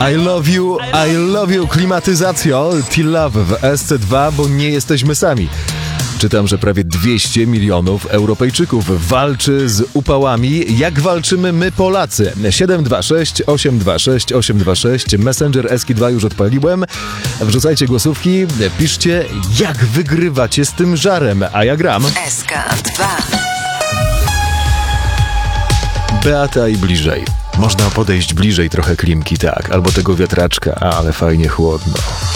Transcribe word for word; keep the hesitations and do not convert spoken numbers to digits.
I love you, I love you, klimatyzacjo, T-Love w S C dwa, bo nie jesteśmy sami. Czytam, że prawie dwieście milionów Europejczyków walczy z upałami. Jak walczymy my Polacy? siedem dwa sześć osiem dwa sześć osiem dwa sześć. Messenger S K dwa już odpaliłem. Wrzucajcie głosówki, piszcie, jak wygrywacie z tym żarem, a ja gram. S K dwa. Beata i bliżej. Można podejść bliżej trochę klimki, tak, albo tego wiatraczka, ale fajnie chłodno.